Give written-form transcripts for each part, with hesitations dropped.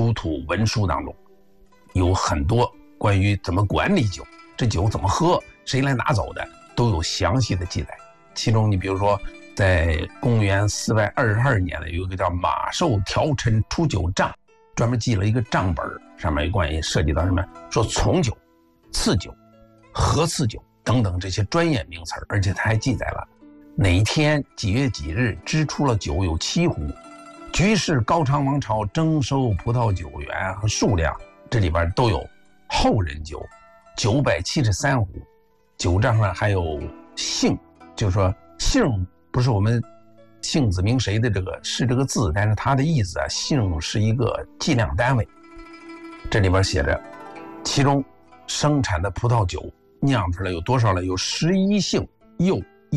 出土文书当中有很多关于怎么管理酒，这酒怎么喝，谁来拿走的，都有详细的记载。其中你比如说在公元422年的有一个叫马寿条陈出酒账，专门记了一个账本，上面有关于涉及到什么，说从酒、次酒、合次酒等等这些专业名词，而且他还记载了哪一天几月几日支出了酒有7壶，局势高昌王朝征收葡萄酒源和数量，这里边都有后人酒973壶。酒账上还有姓，就是说姓不是我们姓子名谁的这个是这个字，但是它的意思啊，姓是一个计量单位。这里边写着，其中生产的葡萄酒酿出来有多少呢？有11姓又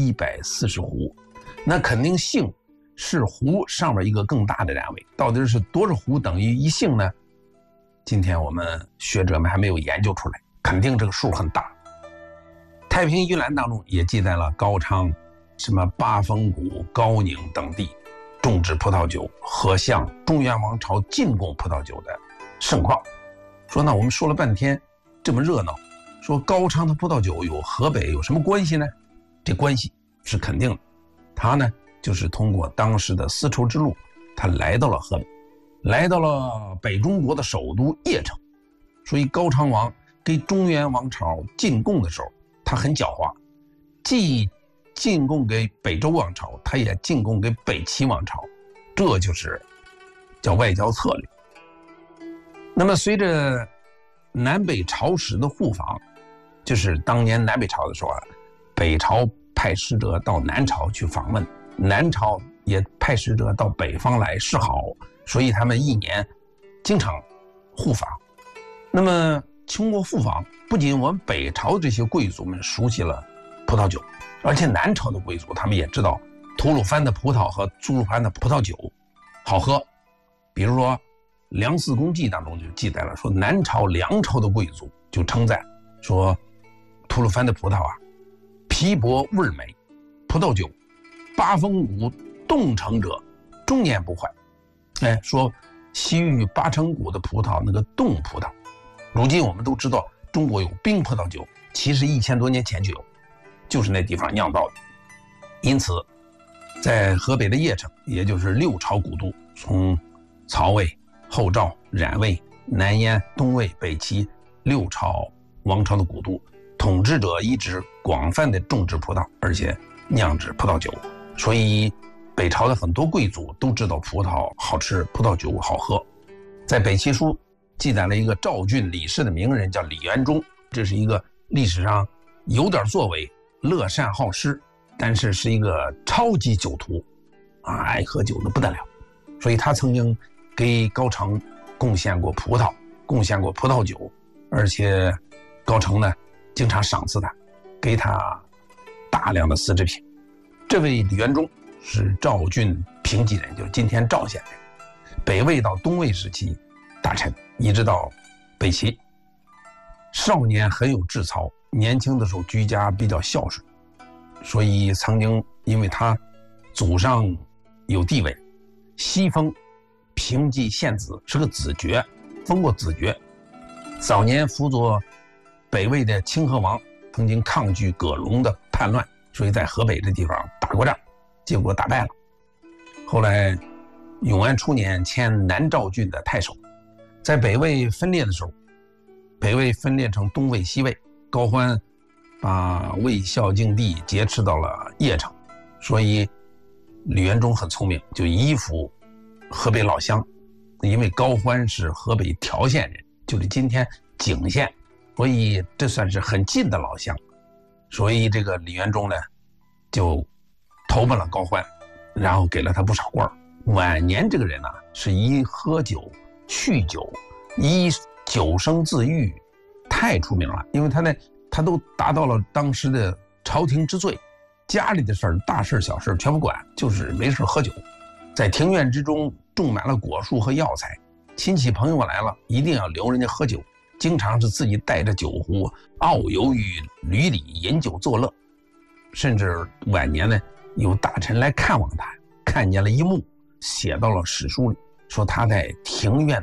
140壶。那肯定姓是壶上面一个更大的单位，到底是多少壶等于1姓呢？今天我们学者们还没有研究出来，肯定这个数很大。太平御览当中也记载了高昌、什么八峰谷、高宁等地种植葡萄酒和向中原王朝进贡葡萄酒的盛况。说那我们说了半天这么热闹，说高昌的葡萄酒有河北有什么关系呢？这关系是肯定的，他呢就是通过当时的丝绸之路，他来到了河北，来到了北中国的首都邺城。所以高昌王给中原王朝进贡的时候，他很狡猾，既进贡给北周王朝，他也进贡给北齐王朝，这就是叫外交策略。那么随着南北朝时的互访，就是当年南北朝的时候啊，北朝派使者到南朝去访问，南朝也派使者到北方来示好，所以他们一年经常互访。那么通过互访，不仅我们北朝这些贵族们熟悉了葡萄酒，而且南朝的贵族他们也知道吐鲁番的葡萄和吐鲁番的葡萄酒好喝。比如说《梁四公记》当中就记载了，说南朝梁朝的贵族就称赞说吐鲁番的葡萄啊，皮薄味美，葡萄酒八峰谷冻成者终年不坏。说西域八成谷的葡萄那个冻葡萄，如今我们都知道中国有冰葡萄酒，其实1000多年前就有，就是那地方酿造的。因此在河北的邺城，也就是6朝古都，从曹魏、后赵、冉魏、南燕、东魏、北齐6朝王朝的古都，统治者一直广泛的种植葡萄，而且酿制葡萄酒，所以北朝的很多贵族都知道葡萄好吃，葡萄酒好喝。在北齐书记载了一个赵郡李氏的名人叫李元忠，这是一个历史上有点作为、乐善好施，但是是一个超级酒徒啊，爱喝酒的不得了。所以他曾经给高城贡献过葡萄，贡献过葡萄酒，而且高城呢经常赏赐他，给他大量的丝织品。这位李元忠是赵郡平吉人，就是今天赵县人，北魏到东魏时期大臣，一直到北齐。少年很有志操，年轻的时候居家比较孝顺，所以曾经因为他祖上有地位，西封平吉县子，是个子爵，封过子爵。早年辅佐北魏的清河王，曾经抗拒葛隆的叛乱，所以在河北这地方打过仗，结果打败了。后来永安初年迁南赵郡的太守。在北魏分裂的时候，北魏分裂成东魏、西魏，高欢把魏孝敬帝劫持到了邺城，所以李元忠很聪明，就依附河北老乡。因为高欢是河北条县人，就是今天景县，所以这算是很近的老乡。所以这个李元忠呢，就投奔了高欢，然后给了他不少官。晚年这个人呢，是以喝酒、酗酒、以酒生自愈，太出名了。因为他都达到了当时的朝廷之最，家里的事儿、大事小事全不管，就是没事喝酒。在庭院之中种满了果树和药材，亲戚朋友来了一定要留人家喝酒，经常是自己带着酒壶遨游于闾里，饮酒作乐。甚至晚年呢，有大臣来看望他，看见了一幕，写到了史书里，说他在庭院